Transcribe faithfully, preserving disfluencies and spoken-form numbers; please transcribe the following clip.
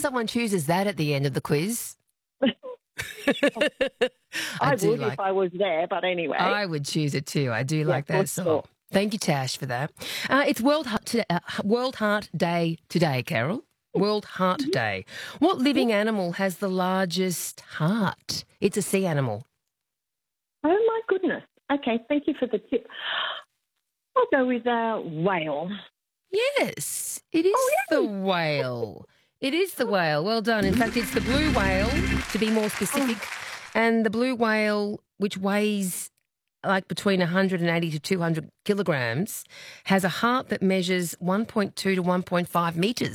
someone chooses that at the end of the quiz. I, do would like, if I was there, but anyway. I would choose it too. I do Yeah, like that for song. sure. Thank you, Tash, for that. Uh, it's World Heart, to, uh, World Heart Day today, Carol. World Heart Mm-hmm. Day. What living animal has the largest heart? It's a sea animal. Oh, my goodness. Okay, thank you for the tip. I'll go with a whale. Yes, it is Oh, the whale. It is the whale. Well done. In fact, it's the blue whale, to be more specific. And the blue whale, which weighs like between one hundred eighty to two hundred kilograms, has a heart that measures one point two to one point five metres.